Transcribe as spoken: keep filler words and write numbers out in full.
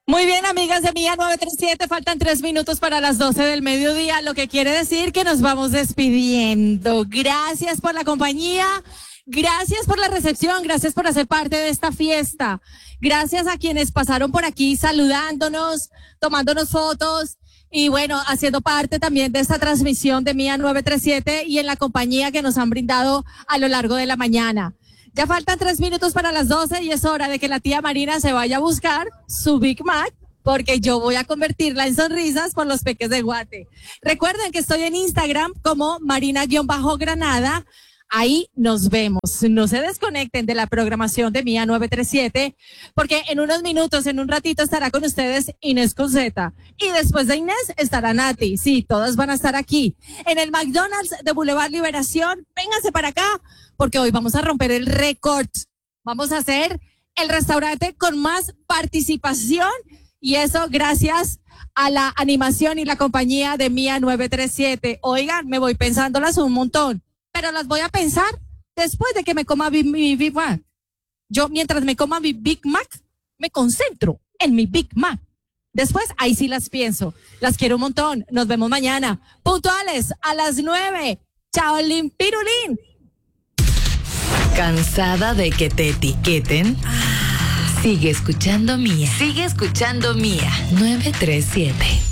Muy bien, amigas de Mía nueve tres siete, faltan tres minutos para las doce del mediodía, lo que quiere decir que nos vamos despidiendo. Gracias por la compañía, gracias por la recepción, gracias por hacer parte de esta fiesta. Gracias a quienes pasaron por aquí saludándonos, tomándonos fotos y bueno, haciendo parte también de esta transmisión de Mía nueve tres siete y en la compañía que nos han brindado a lo largo de la mañana. Ya faltan tres minutos para las doce y es hora de que la tía Marina se vaya a buscar su Big Mac, porque yo voy a convertirla en sonrisas por los peques de Guate. Recuerden que estoy en Instagram como Marina-Granada. Ahí nos vemos. No se desconecten de la programación de Mía nueve tres siete, porque en unos minutos, en un ratito estará con ustedes Inés Conceta. Y después de Inés estará Nati. Sí, todas van a estar aquí. En el McDonald's de Boulevard Liberación. Vénganse para acá, porque hoy vamos a romper el récord. Vamos a hacer el restaurante con más participación. Y eso gracias a la animación y la compañía de Mía nueve tres siete. Oigan, me voy pensándolas un montón, pero las voy a pensar después de que me coma mi, mi Big Mac. Yo, mientras me coma mi Big Mac, me concentro en mi Big Mac. Después, ahí sí las pienso. Las quiero un montón. Nos vemos mañana, puntuales a las nueve. Chao, Limpirulín. ¿Cansada de que te etiqueten? Sigue escuchando Mía. Sigue escuchando Mía nueve tres siete.